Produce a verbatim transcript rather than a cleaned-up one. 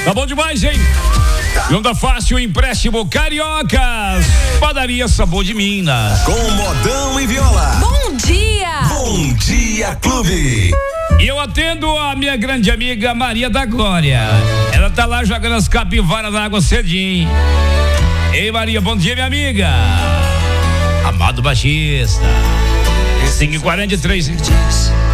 Tá bom demais, hein? E onda fácil, empréstimo Cariocas. Padaria Sabor de Minas. Com Modão e Viola. Bom dia. Bom dia, Clube. E eu atendo a minha grande amiga Maria da Glória. Ela tá lá jogando as capivaras na água cedinho. Ei, Maria, bom dia, minha amiga. Amado baixista. cinco e quarenta e três.